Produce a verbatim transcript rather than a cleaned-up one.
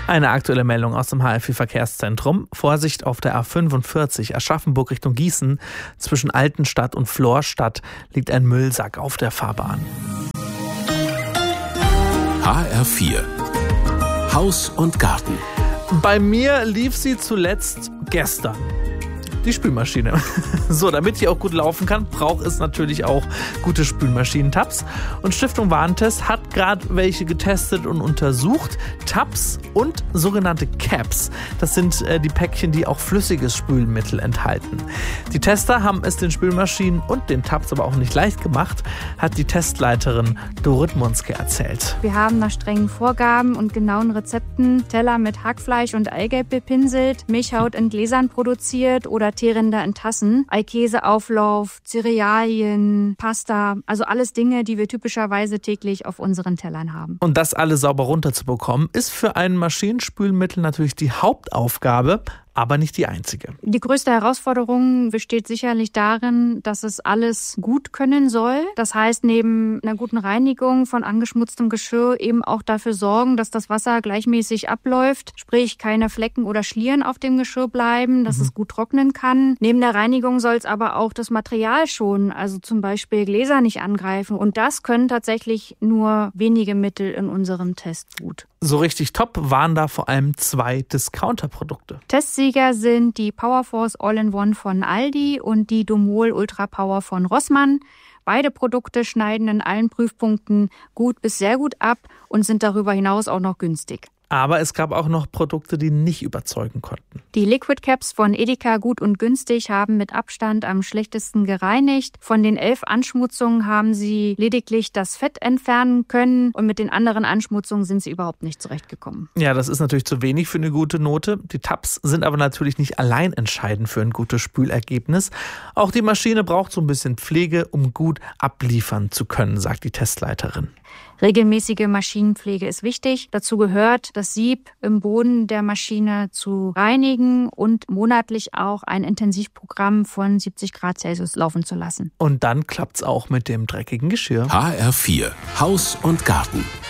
Eine aktuelle Meldung aus dem H R vier Verkehrszentrum. Vorsicht auf der A fünfundvierzig Aschaffenburg Richtung Gießen. Zwischen Altenstadt und Florstadt liegt ein Müllsack auf der Fahrbahn. H R vier Haus und Garten. Bei mir lief sie zuletzt gestern. Die Spülmaschine. So, damit die auch gut laufen kann, braucht es natürlich auch gute Spülmaschinentabs. Und Stiftung Warentest hat gerade welche getestet und untersucht. Tabs und sogenannte Caps. Das sind äh, die Päckchen, die auch flüssiges Spülmittel enthalten. Die Tester haben es den Spülmaschinen und den Tabs aber auch nicht leicht gemacht, hat die Testleiterin Dorit Munzke erzählt. Wir haben nach strengen Vorgaben und genauen Rezepten Teller mit Hackfleisch und Eigelb bepinselt, Milchhaut in Gläsern produziert oder Teerinder in Tassen, Eikäseauflauf, Cerealien, Pasta, also alles Dinge, die wir typischerweise täglich auf unseren Tellern haben. Und das alles sauber runterzubekommen, ist für ein Maschinenspülmittel natürlich die Hauptaufgabe, aber nicht die einzige. Die größte Herausforderung besteht sicherlich darin, dass es alles gut können soll. Das heißt, neben einer guten Reinigung von angeschmutztem Geschirr eben auch dafür sorgen, dass das Wasser gleichmäßig abläuft, sprich keine Flecken oder Schlieren auf dem Geschirr bleiben, dass mhm. es gut trocknen kann. Neben der Reinigung soll es aber auch das Material schonen, also zum Beispiel Gläser nicht angreifen. Und das können tatsächlich nur wenige Mittel in unserem Test gut. So richtig top waren da vor allem zwei Discounter-Produkte. Testsieger sind die Powerforce All-in-One von Aldi und die Domol Ultra Power von Rossmann. Beide Produkte schneiden in allen Prüfpunkten gut bis sehr gut ab und sind darüber hinaus auch noch günstig. Aber es gab auch noch Produkte, die nicht überzeugen konnten. Die Liquid Caps von Edeka Gut und Günstig haben mit Abstand am schlechtesten gereinigt. Von den elf Anschmutzungen haben sie lediglich das Fett entfernen können und mit den anderen Anschmutzungen sind sie überhaupt nicht zurechtgekommen. Ja, das ist natürlich zu wenig für eine gute Note. Die Tabs sind aber natürlich nicht allein entscheidend für ein gutes Spülergebnis. Auch die Maschine braucht so ein bisschen Pflege, um gut abliefern zu können, sagt die Testleiterin. Regelmäßige Maschinenpflege ist wichtig. Dazu gehört, das Sieb im Boden der Maschine zu reinigen und monatlich auch ein Intensivprogramm von siebzig Grad Celsius laufen zu lassen. Und dann klappt's auch mit dem dreckigen Geschirr. H R vier Haus und Garten.